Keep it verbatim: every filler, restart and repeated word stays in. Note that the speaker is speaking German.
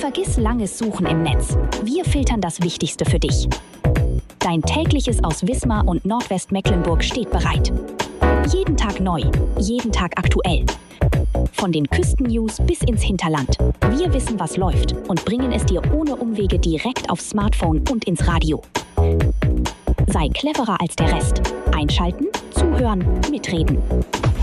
Vergiss langes Suchen im Netz. Wir filtern das Wichtigste für dich. Dein tägliches aus Wismar und Nordwestmecklenburg steht bereit. Jeden Tag neu, jeden Tag aktuell. Von den Küstennews bis ins Hinterland. Wir wissen, was läuft und bringen es dir ohne Umwege direkt aufs Smartphone und ins Radio. Sei cleverer als der Rest. Einschalten, zuhören, mitreden.